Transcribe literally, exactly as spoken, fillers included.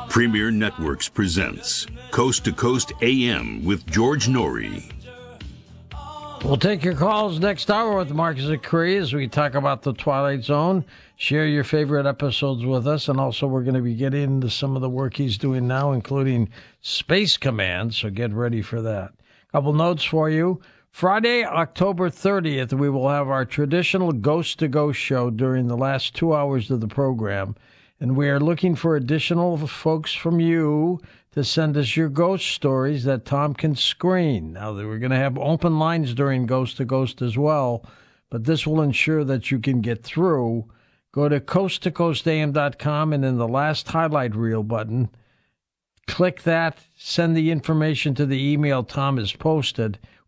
Premier Networks presents Coast to Coast A M with George Noory. We'll take your calls next hour with Mark Zicree as we talk about The Twilight Zone. Share your favorite episodes with us, and also we're going to be getting into some of the work he's doing now, including Space Command, so get ready for that. A couple notes for you. Friday, October thirtieth, we will have our traditional Ghost to Ghost show during the last two hours of the program, and we are looking for additional folks from you to send us your ghost stories that Tom can screen. Now, we're going to have open lines during Ghost to Ghost as well, but this will ensure that you can get through. Go to coast to coast a m dot com, and in the last highlight reel button, click that, send the information to the email Tom has posted.